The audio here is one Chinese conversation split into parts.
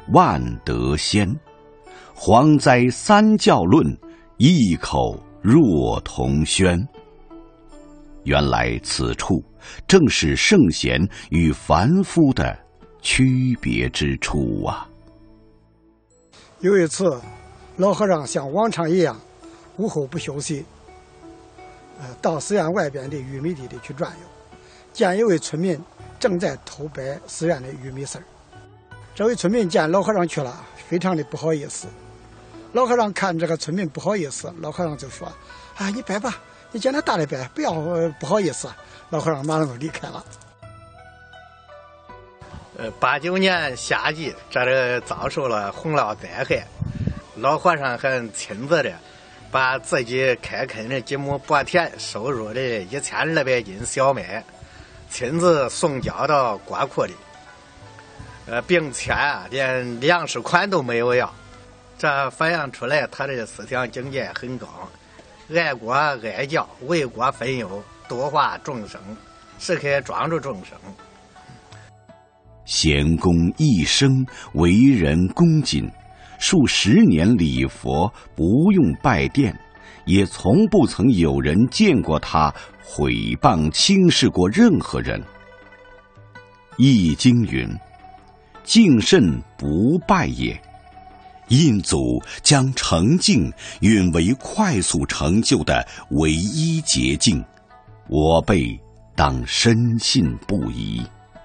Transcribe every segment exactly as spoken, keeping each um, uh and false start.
万德先。蝗灾三教论，异口若同轩。原来此处正是圣贤与凡夫的区别之处啊。 有一次，老和尚像往常一样，午后不休息，呃，到寺院外边的玉米地里去转悠，见一位村民正在偷掰寺院的玉米丝儿。这位村民见老和尚去了，非常的不好意思。老和尚看这个村民不好意思，老和尚就说：“啊，你掰吧，你见他大的掰，不要、呃、不好意思。”老和尚马上就离开了。 呃，八九年夏季，这里遭受了洪涝灾害，老和尚还亲自的把自己开垦的几亩薄田收入的一千二百斤小麦，亲自送交到国库里，呃，并且啊，连粮食款都没有要。这反映出来他的思想境界很高，爱国爱教，为国分忧，度化众生，时刻庄助众生。 贤公一生为人恭谨，数十年礼佛不用拜殿，也从不曾有人见过他毁谤轻视过任何人。易经云：敬慎不败也。印祖将成敬允为快速成就的唯一捷径，我辈当深信不疑。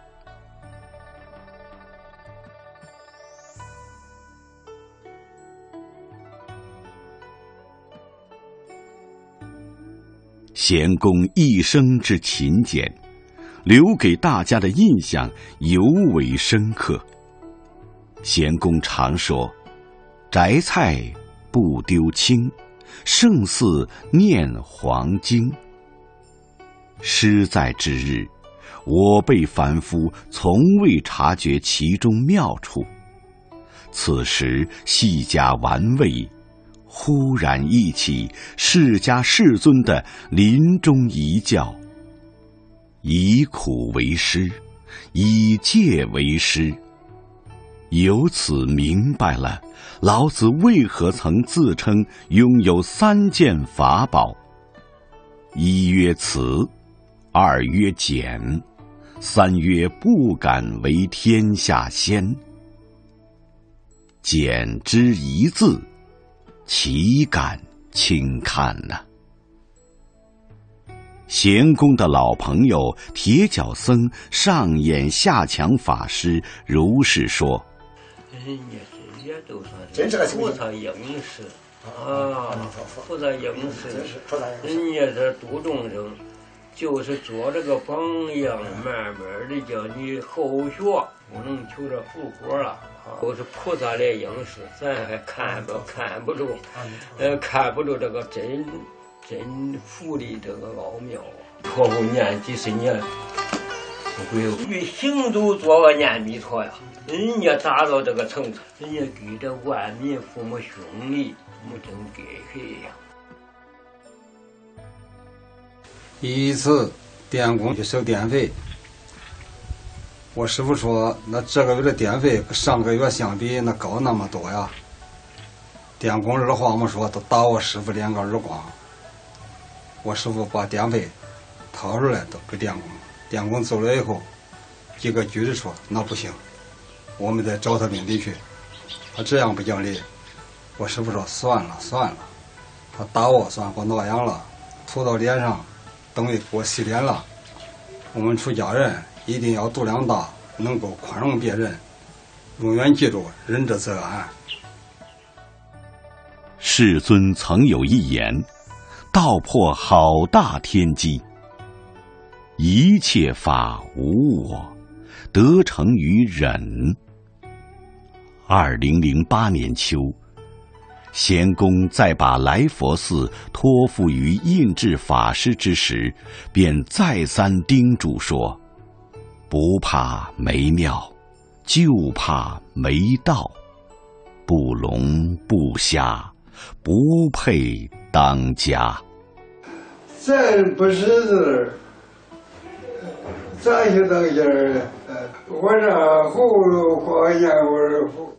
贤公一生之勤俭，留给大家的印象尤为深刻。贤公常说：摘菜不丢青，胜似念黄经。诗在之日，我辈凡夫从未察觉其中妙处，此时细加玩味，忽然忆起释迦世尊的临终遗教：以苦为师，以戒为师。由此明白了老子为何曾自称拥有三件法宝：一曰慈，二曰俭，三曰不敢为天下先。俭之一字，岂敢轻看呢、啊？贤公的老朋友铁脚僧上演下强法师如是说： 人家这些都算是菩萨应时啊，菩萨应时，人家这度众生，就是做这个榜样，慢慢的叫你后学，不能求这复活了。都是菩萨来应时，咱还看不看不住，呃，看不住这个真真佛的这个奥妙，托付念几十年。不会与行走做个念弥陀呀，人家达到这个程度，人家给这万民父母兄弟没真给黑呀。 一次电工去收电费，我师傅说那这个月的电费跟上个月相比那高那么多呀。电工二话没说都打我师傅两个耳光，我师傅把电费掏出来都给电工。电工走了以后，几个局的说：“那不行，我们再找他领地去。”他这样不讲理。我师傅说：“算了算了，他打我算不那样了，吐到脸上，等于给我洗脸了。我们出家人一定要度量大，能够宽容别人，永远记住仁者则安。” 世尊曾有一言，道破好大天机。一切法无我，得成于忍。二零零八年秋，贤公在把来佛寺托付于印智法师之时，便再三叮嘱说：不怕没庙，就怕没道，不聋不瞎，不配当家。 咱不识字，咱就当家儿，我这后花言我